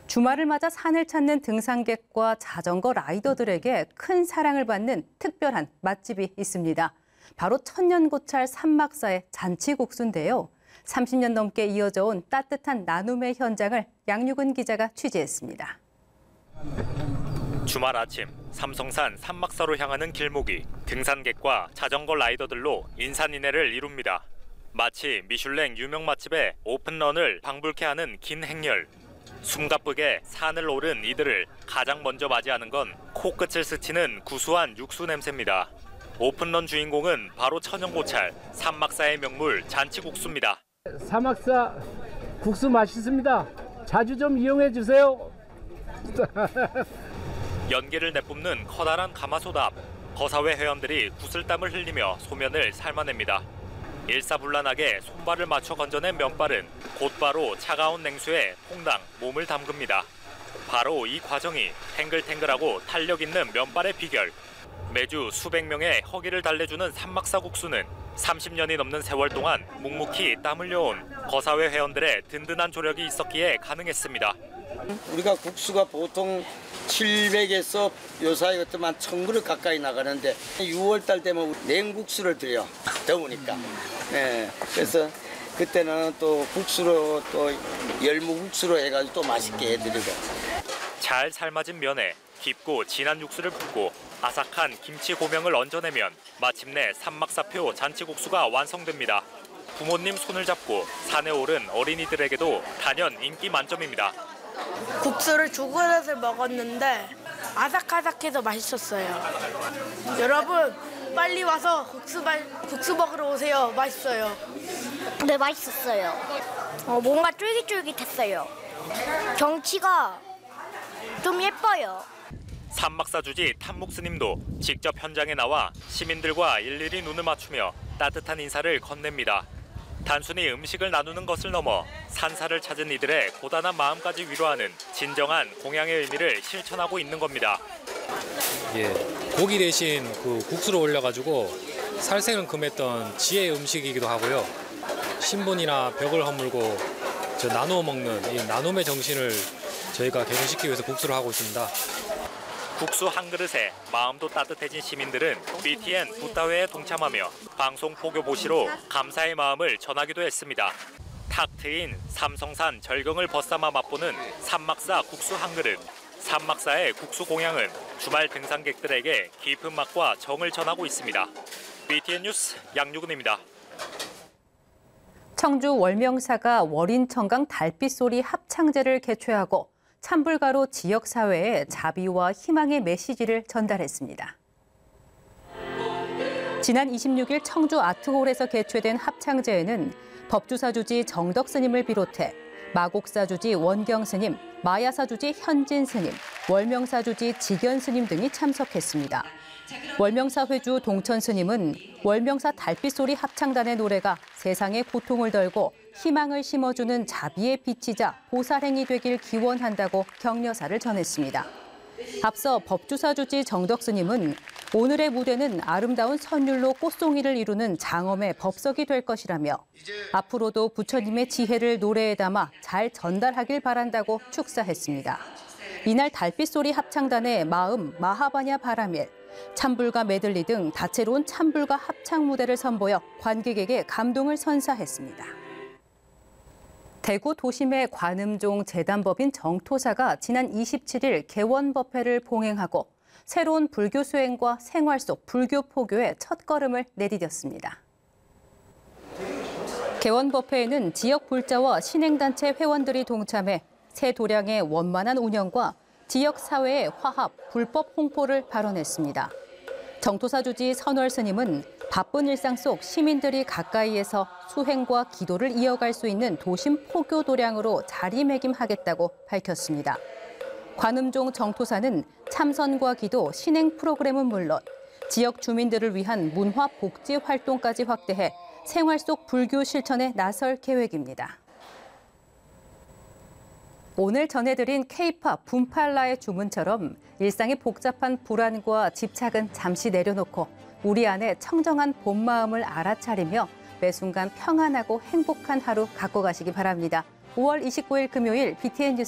주말을 맞아 산을 찾는 등산객과 자전거 라이더들에게 큰 사랑을 받는 특별한 맛집이 있습니다. 바로 천년고찰 산막사의 잔치국수인데요. 30년 넘게 이어져 온 따뜻한 나눔의 현장을 양유근 기자가 취재했습니다. 주말 아침 삼성산 산막사로 향하는 길목이 등산객과 자전거 라이더들로 인산인해를 이룹니다. 마치 미슐랭 유명 맛집의 오픈런을 방불케 하는 긴 행렬. 숨가쁘게 산을 오른 이들을 가장 먼저 맞이하는 건 코끝을 스치는 구수한 육수 냄새입니다. 오픈런 주인공은 바로 천연고찰, 산막사의 명물 잔치국수입니다. 산막사 국수 맛있습니다. 자주 좀 이용해 주세요. 연기를 내뿜는 커다란 가마솥 앞, 거사회 회원들이 구슬땀을 흘리며 소면을 삶아냅니다. 일사불란하게 손발을 맞춰 건져낸 면발은 곧바로 차가운 냉수에 퐁당 몸을 담급니다. 바로 이 과정이 탱글탱글하고 탄력 있는 면발의 비결. 매주 수백 명의 허기를 달래주는 산막사 국수는 30년이 넘는 세월 동안 묵묵히 땀 흘려온 거사회 회원들의 든든한 조력이 있었기에 가능했습니다. 우리가 국수가 보통 700에서 요 사이 같으면 한 1000그릇 가까이 나가는데 6월달 되면 냉국수를 드려, 더우니까. 네, 그래서 그때는 또 국수로 또 열무국수로 해가지고 또 맛있게 해드리고. 잘 삶아진 면에 깊고 진한 육수를 붓고 아삭한 김치 고명을 얹어내면 마침내 산막사표 잔치국수가 완성됩니다. 부모님 손을 잡고 산에 오른 어린이들에게도 단연 인기 만점입니다. 국수를 두 그릇을 먹었는데 아삭아삭해서 맛있었어요. 여러분 빨리 와서 국수 먹으러 오세요. 맛있어요. 네, 맛있었어요. 뭔가 쫄깃쫄깃했어요. 경치가 좀 예뻐요. 산막사 주지 탐묵 스님도 직접 현장에 나와 시민들과 일일이 눈을 맞추며 따뜻한 인사를 건넵니다. 단순히 음식을 나누는 것을 넘어 산사를 찾은 이들의 고단한 마음까지 위로하는 진정한 공양의 의미를 실천하고 있는 겁니다. 고기 대신 그 국수로 올려가지고 살생을 금했던 지혜의 음식이기도 하고요. 신분이나 벽을 허물고 나누어 먹는 이 나눔의 정신을 저희가 개선시키기 위해서 국수를 하고 있습니다. 국수 한 그릇에 마음도 따뜻해진 시민들은 BTN 붓다회에 동참하며 방송 포교 보시로 감사의 마음을 전하기도 했습니다. 탁 트인 삼성산 절경을 벗삼아 맛보는 산막사 국수 한 그릇. 산막사의 국수 공양은 주말 등산객들에게 깊은 맛과 정을 전하고 있습니다. BTN 뉴스 양유근입니다. 청주 월명사가 월인청강 달빛소리 합창제를 개최하고 찬불가로 지역사회에 자비와 희망의 메시지를 전달했습니다. 지난 26일 청주 아트홀에서 개최된 합창제에는 법주사주지 정덕 스님을 비롯해 마곡사주지 원경 스님, 마야사주지 현진 스님, 월명사주지 직연 스님 등이 참석했습니다. 월명사 회주 동천 스님은 월명사 달빛소리 합창단의 노래가 세상의 고통을 덜고 희망을 심어주는 자비의 빛이자 보살행이 되길 기원한다고 격려사를 전했습니다. 앞서 법주사주지 정덕 스님은 오늘의 무대는 아름다운 선율로 꽃송이를 이루는 장엄의 법석이 될 것이라며 앞으로도 부처님의 지혜를 노래에 담아 잘 전달하길 바란다고 축사했습니다. 이날 달빛소리 합창단의 마음 마하바냐 바라밀, 찬불가 메들리 등 다채로운 찬불가 합창 무대를 선보여 관객에게 감동을 선사했습니다. 대구 도심의 관음종 재단법인 정토사가 지난 27일 개원법회를 봉행하고 새로운 불교 수행과 생활 속 불교 포교의 첫걸음을 내디뎠습니다. 개원법회에는 지역 불자와 신행단체 회원들이 동참해 새 도량의 원만한 운영과 지역 사회의 화합, 불법 홍보를 발언했습니다. 정토사 주지 선월 스님은 바쁜 일상 속 시민들이 가까이에서 수행과 기도를 이어갈 수 있는 도심 포교 도량으로 자리매김하겠다고 밝혔습니다. 관음종 정토사는 참선과 기도, 신행 프로그램은 물론 지역 주민들을 위한 문화 복지 활동까지 확대해 생활 속 불교 실천에 나설 계획입니다. 오늘 전해드린 K-팝 붐팔라의 주문처럼 일상의 복잡한 불안과 집착은 잠시 내려놓고 우리 안에 청정한 본 마음을 알아차리며 매 순간 평안하고 행복한 하루 갖고 가시기 바랍니다. 5월 29일 금요일 BTN 뉴스